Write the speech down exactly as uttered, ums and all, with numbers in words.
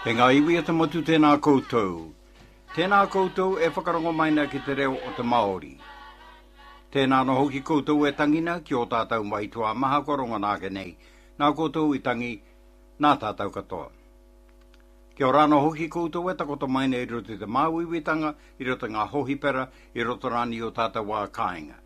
He ngā iwi ata motu tēnā koutou. Tēnā koutou e whakarongo maina ki te reo o te Māori. Tēnā no hoki koutou e tangina ki o tātou mai tua maha koronga nāke nei. Nā koutou i tangi nā tātou katoa. Kia ora no hoki koutou e takoto maina i roto te māwiwitanga, i roto ngā hohipera, i roto rani o tātou wā kāinga.